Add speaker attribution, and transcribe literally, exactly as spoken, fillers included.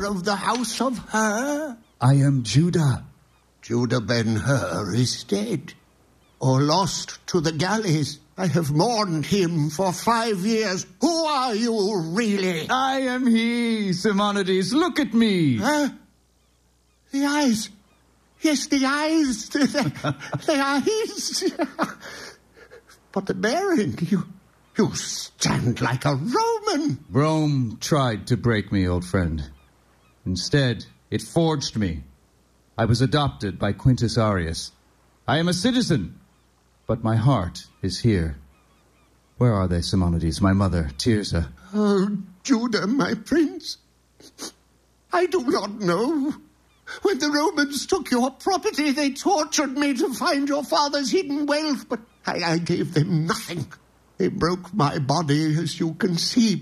Speaker 1: of the house of Hur?
Speaker 2: I am Judah.
Speaker 1: Judah Ben-Hur is dead, or lost to the galleys. I have mourned him for five years. Who are you, really?
Speaker 2: I am he, Simonides. Look at me.
Speaker 1: Huh? The eyes. Yes, the eyes. The, the eyes. But the bearing, you, you stand like a Roman.
Speaker 2: Rome tried to break me, old friend. Instead, it forged me. I was adopted by Quintus Arrius. I am a citizen, but my heart is here. Where are they, Simonides, my mother, Tirsa?
Speaker 1: Oh, Judah, my prince. I do not know. When the Romans took your property, they tortured me to find your father's hidden wealth, but I, I gave them nothing. They broke my body, as you can see.